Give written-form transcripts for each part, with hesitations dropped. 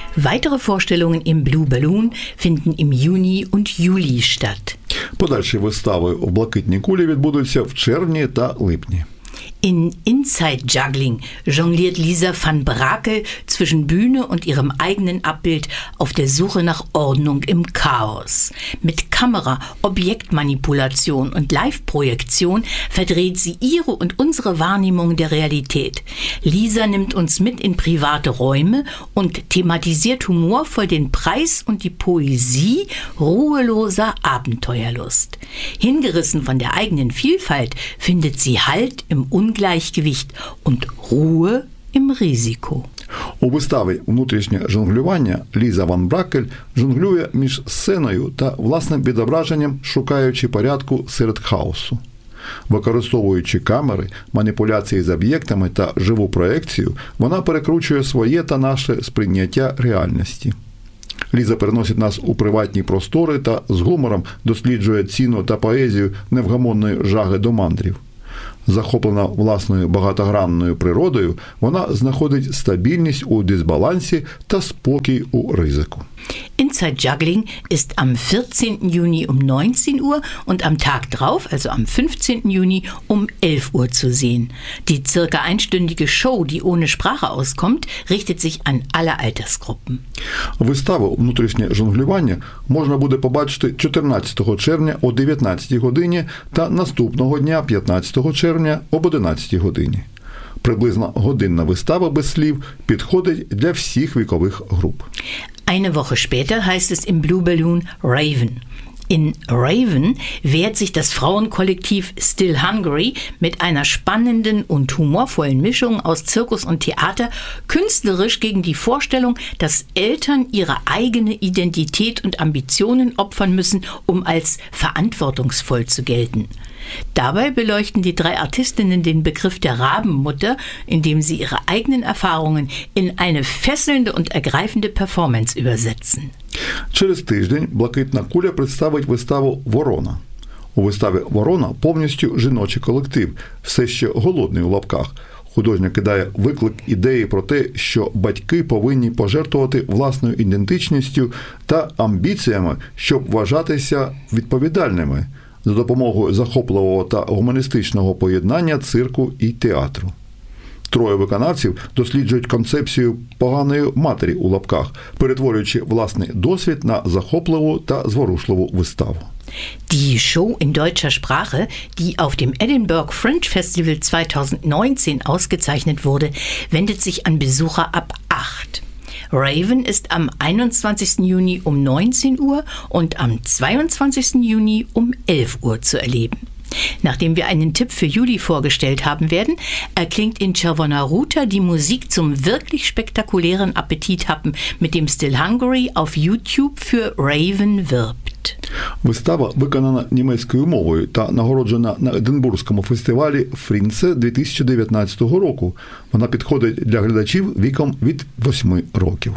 Weitere Vorstellungen im Blue Balloon finden im Juni und Juli statt. Подальші вистави у «Блакитній кулі» відбудуться в червні та липні. In Inside Juggling jongliert Lisa van Brakel zwischen Bühne und ihrem eigenen Abbild auf der Suche nach Ordnung im Chaos. Mit Kamera, Objektmanipulation und Live-Projektion verdreht sie ihre und unsere Wahrnehmung der Realität. Lisa nimmt uns mit in private Räume und thematisiert humorvoll den Preis und die Poesie ruheloser Abenteuerlust. Hingerissen von der eigenen Vielfalt findet sie Halt im Ungleichgewicht und Ruhe im Risiko. У виставі «Внутрішнє жонглювання» Ліза ван Бракель жонглює між сценою та власним відображенням, шукаючи порядку серед хаосу. Використовуючи камери, маніпуляції з об'єктами та живу проекцію, вона перекручує своє та наше сприйняття реальності. Ліза переносить нас у приватні простори та з гумором досліджує ціну та поезію невгамонної жаги до мандрів. Захоплена власною багатогранною природою, вона знаходить стабільність у дисбалансі та спокій у ризику. Inside Juggling ist am 14. Juni um 19 Uhr und am Tag drauf, also am 15. Juni, um 11 Uhr zu sehen. Die circa einstündige Show, die ohne Sprache auskommt, richtet sich an alle Altersgruppen. Виставу «Внутрішнє жонглювання» можна буде побачити 14 червня о 19 годині та наступного дня 15 червня об 11 годині. Приблизно годинна вистава без слів підходить для всіх вікових груп. Eine Woche später heißt es im Blue Balloon Raven. In Raven wehrt sich das Frauenkollektiv Still Hungry mit einer spannenden und humorvollen Mischung aus Zirkus und Theater künstlerisch gegen die Vorstellung, dass Eltern ihre eigene Identität und Ambitionen opfern müssen, um als verantwortungsvoll zu gelten. Dabei beleuchten die 3 Artistinnen den Begriff der Rabenmutter, indem sie ihre eigenen Erfahrungen in eine fesselnde und ergreifende Performance übersetzen. Через тиждень «Блакитна куля» представить виставу «Ворона». У виставі «Ворона» повністю жіночий колектив, все ще голодний у лапках. Художник кидає виклик ідеї про те, що батьки повинні пожертвувати власною ідентичністю та амбіціями, щоб вважатися відповідальними, за допомогою захопливого та гуманістичного поєднання цирку і театру. 3 виконавців досліджують концепцію поганої матері у лапках, перетворюючи власний досвід на захопливу та зворушливу виставу. Die Show in deutscher Sprache, die auf dem Edinburgh Fringe Festival 2019 ausgezeichnet wurde, wendet sich an Besucher ab 8. Raven ist am 21. Juni um 19 Uhr und am 22. Juni um 11 Uhr zu erleben. Nachdem wir einen Tipp für Juli vorgestellt haben werden, erklingt in Czerwona Ruta die Musik zum wirklich spektakulären Appetithappen, mit dem Still Hungry auf YouTube für Raven wirbt. Вистава виконана німецькою мовою та нагороджена на Единбурзькому фестивалі Фрінце 2019 року. Вона підходить для глядачів віком від 8 років.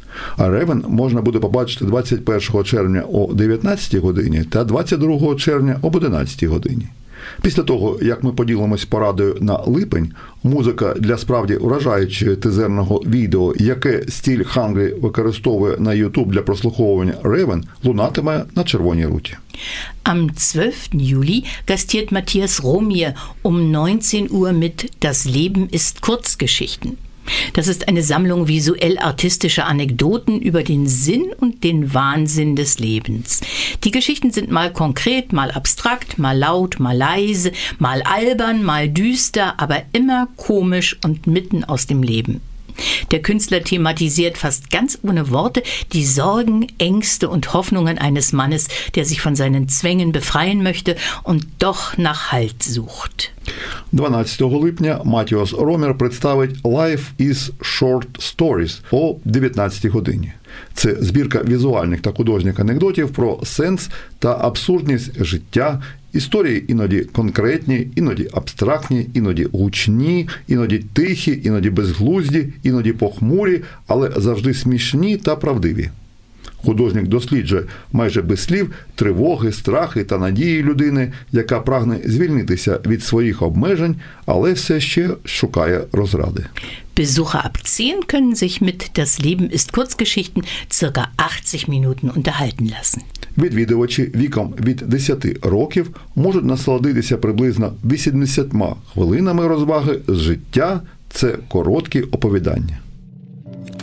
А Raven можна буде побачити 21 червня о 19 годині та 22 червня об 11 годині. Після того, як ми поділимось порадою на липень, музика для справді вражаючого тизерного відео, яке Still Hungry використовує на YouTube для прослуховування Raven, лунатиме на Червоній Руті. Am 12. Juli gastiert Matthias Romier um 19 Uhr mit Das Leben ist Kurzgeschichten. Das ist eine Sammlung visuell-artistischer Anekdoten über den Sinn und den Wahnsinn des Lebens. Die Geschichten sind mal konkret, mal abstrakt, mal laut, mal leise, mal albern, mal düster, aber immer komisch und mitten aus dem Leben. Der Künstler thematisiert fast ganz ohne Worte die Sorgen, Ängste und Hoffnungen eines Mannes, der sich von seinen Zwängen befreien möchte und doch nach Halt sucht. 12 липня Матіас Ромер представить Life is Short Stories о 19 годині. Це збірка візуальних та художніх анекдотів про сенс та абсурдність життя, історії іноді конкретні, іноді абстрактні, іноді гучні, іноді тихі, іноді безглузді, іноді похмурі, але завжди смішні та правдиві. Художник досліджує майже без слів тривоги, страхи та надії людини, яка прагне звільнитися від своїх обмежень, але все ще шукає розради. Besucher ab 10 können sich mit Das Leben ist Kurzgeschichten ca. 80 Minuten unterhalten lassen. Відвідувачі віком від 10 років можуть насолодитися приблизно 80 хвилинами розваги з життя – це короткі оповідання.